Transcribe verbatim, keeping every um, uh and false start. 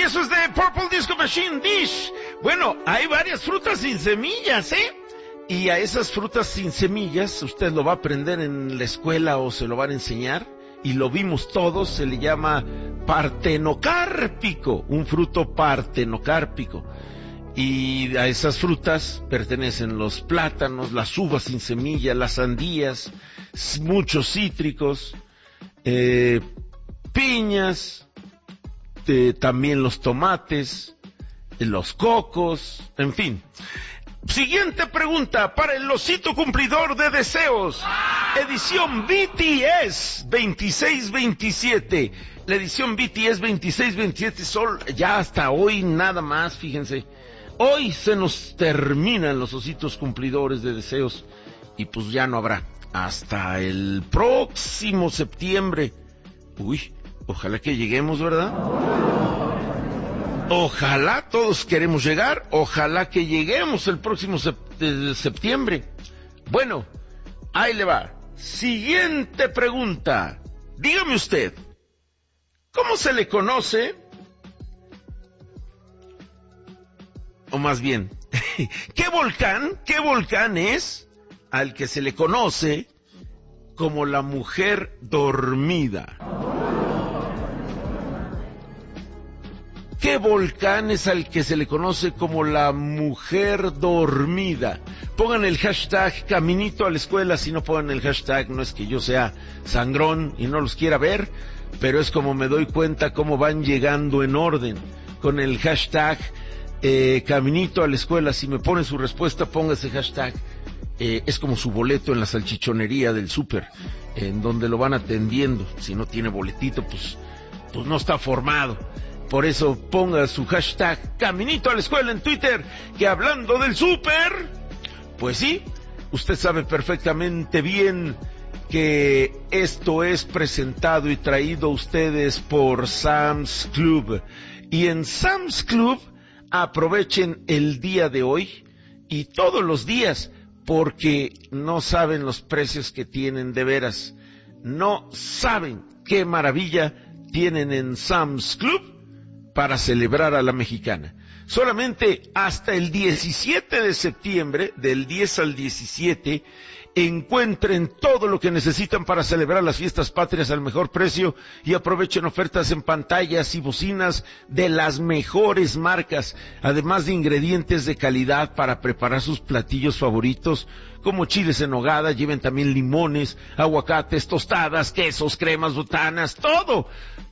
eso es de Purple Disco Machine Dish. Bueno, hay varias frutas sin semillas, ¿eh? Y a esas frutas sin semillas, usted lo va a aprender en la escuela o se lo van a enseñar. Y lo vimos todos, se le llama partenocárpico, un fruto partenocárpico. Y a esas frutas pertenecen los plátanos, las uvas sin semilla, las sandías, muchos cítricos, eh, piñas, eh, también los tomates, los cocos, en fin. Siguiente pregunta para el osito cumplidor de deseos. Edición B T S veintiséis veintisiete. La edición B T S veintiséis veintisiete, sol, ya hasta hoy nada más, fíjense. Hoy se nos terminan los ositos cumplidores de deseos y pues ya no habrá. Hasta el próximo septiembre. Uy, ojalá que lleguemos, ¿verdad? Ojalá, todos queremos llegar, ojalá que lleguemos el próximo sept- septiembre. Bueno, ahí le va. Siguiente pregunta. Dígame usted, ¿cómo se le conoce? O más bien, ¿qué volcán, qué volcán es al que se le conoce como la mujer dormida? ¿Qué volcán es al que se le conoce como la mujer dormida? Pongan el hashtag Caminito a la Escuela. Si no pongan el hashtag, no es que yo sea sangrón y no los quiera ver, pero es como me doy cuenta cómo van llegando en orden. Con el hashtag eh, Caminito a la Escuela, si me ponen su respuesta, ponga ese hashtag. Eh, es como su boleto en la salchichonería del súper, en donde lo van atendiendo. Si no tiene boletito, pues, pues no está formado. Por eso ponga su hashtag Caminito a la Escuela en Twitter, que hablando del súper, pues sí, usted sabe perfectamente bien que esto es presentado y traído a ustedes por Sam's Club. Y en Sam's Club aprovechen el día de hoy y todos los días, porque no saben los precios que tienen de veras. No saben qué maravilla tienen en Sam's Club para celebrar a la mexicana. Solamente hasta el diecisiete de septiembre, del diez al diecisiete, encuentren todo lo que necesitan para celebrar las fiestas patrias al mejor precio y aprovechen ofertas en pantallas y bocinas de las mejores marcas, además de ingredientes de calidad para preparar sus platillos favoritos, como chiles en nogada. Lleven también limones, aguacates, tostadas, quesos, cremas, botanas, todo